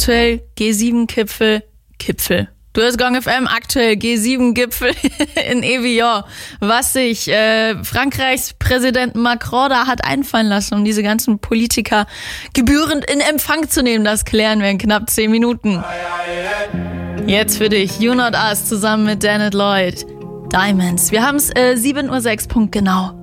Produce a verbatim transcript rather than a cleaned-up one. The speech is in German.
aktuell G sieben Gipfel, Gipfel. Du hast Gong F M, aktuell G sieben Gipfel in Evian, was sich äh, Frankreichs Präsident Macron da hat einfallen lassen, um diese ganzen Politiker gebührend in Empfang zu nehmen. Das klären wir in knapp zehn Minuten. Jetzt für dich, You Not Us zusammen mit Janet Lloyd. Diamonds. Wir haben es äh, sieben Uhr sechs, Punkt genau.